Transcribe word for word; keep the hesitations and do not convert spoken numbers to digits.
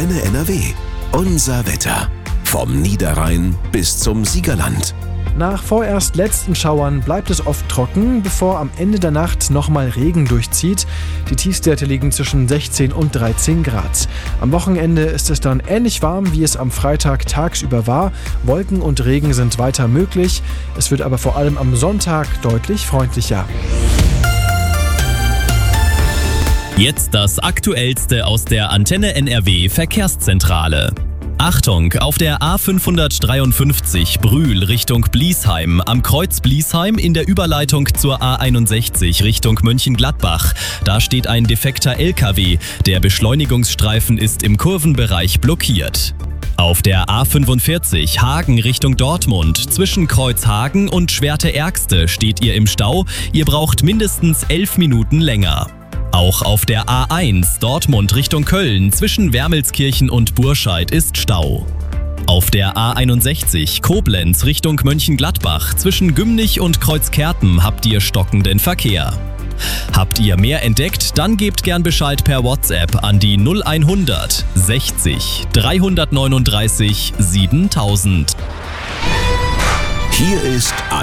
Antenne N R W. Unser Wetter. Vom Niederrhein bis zum Siegerland. Nach vorerst letzten Schauern bleibt es oft trocken, bevor am Ende der Nacht nochmal Regen durchzieht. Die Tiefstwerte liegen zwischen sechzehn und dreizehn Grad. Am Wochenende ist es dann ähnlich warm, wie es am Freitag tagsüber war. Wolken und Regen sind weiter möglich. Es wird aber vor allem am Sonntag deutlich freundlicher. Jetzt das Aktuellste aus der Antenne N R W Verkehrszentrale. Achtung, auf der A fünfhundertdreiundfünfzig Brühl Richtung Bliesheim, am Kreuz Bliesheim in der Überleitung zur A einundsechzig Richtung Mönchengladbach. Da steht ein defekter L K W. Der Beschleunigungsstreifen ist im Kurvenbereich blockiert. Auf der A fünfundvierzig Hagen Richtung Dortmund, zwischen Kreuz Hagen und Schwerte-Ergste steht ihr im Stau. Ihr braucht mindestens elf Minuten länger. Auch auf der A eins Dortmund Richtung Köln zwischen Wermelskirchen und Burscheid ist Stau. Auf der A einundsechzig Koblenz Richtung Mönchengladbach zwischen Gümnich und Kreuzkerpen habt ihr stockenden Verkehr. Habt ihr mehr entdeckt, dann gebt gern Bescheid per WhatsApp an die null hundert sechzig dreihundertneununddreißig siebentausend. Hier ist